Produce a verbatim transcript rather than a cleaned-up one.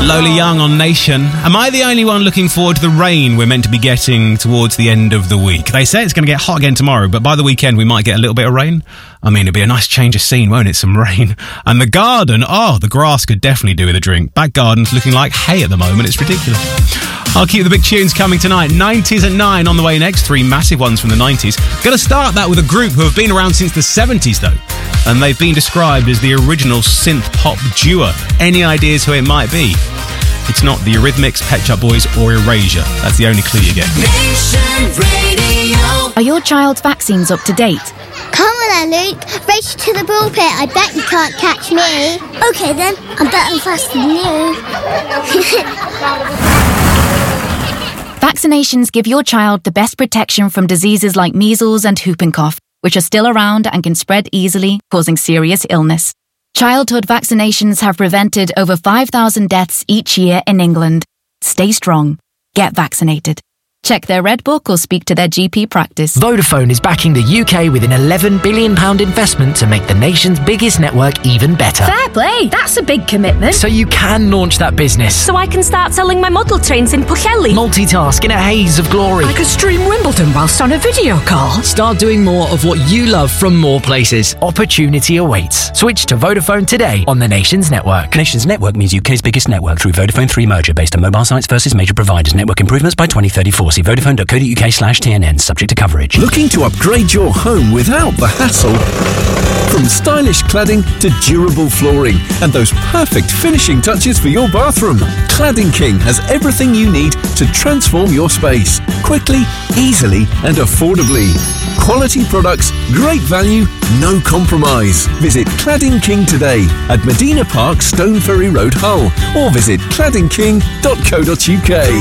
Lola Young on Nation. Am I the only one looking forward to the rain we're meant to be getting towards the end of the week? They say it's going to get hot again tomorrow, but by the weekend we might get a little bit of rain. I mean, it'd be a nice change of scene, won't it? Some rain. And the garden, oh, the grass could definitely do with a drink. Back garden's looking like hay at the moment. It's ridiculous. I'll keep the big tunes coming tonight. nineties at nine on the way next. Three massive ones from the nineties. Going to start that with a group who have been around since the seventies, though. And they've been described as the original synth-pop duo. Any ideas who it might be? It's not the Eurythmics, Pet Shop Boys or Erasure. That's the only clue you get. Nation Radio. Are your child's vaccines up to date? Come on then, Luke. Race to the pulpit. I bet you can't catch me. OK then, I'm better and faster than you. Vaccinations give your child the best protection from diseases like measles and whooping cough, which are still around and can spread easily, causing serious illness. Childhood vaccinations have prevented over five thousand deaths each year in England. Stay strong. Get vaccinated. Check their Red Book or speak to their G P practice. Vodafone is backing the U K with an eleven billion pounds investment to make the nation's biggest network even better. Fair play, that's a big commitment. So you can launch that business. So I can start selling my model trains in Pwllheli. Multitask in a haze of glory. I could stream Wimbledon whilst on a video call. Start doing more of what you love from more places. Opportunity awaits. Switch to Vodafone today on the Nation's network. Nation's network means U K's biggest network through Vodafone three merger based on mobile sites versus major providers. Network improvements by twenty thirty-four. See vodafone.co.uk slash TNN, subject to coverage. Looking to upgrade your home without the hassle? From stylish cladding to durable flooring and those perfect finishing touches for your bathroom, Cladding King has everything you need to transform your space quickly, easily and affordably. Quality products, great value, no compromise. Visit Cladding King today at Medina Park, Stone Ferry Road, Hull, or visit cladding king dot co dot uk.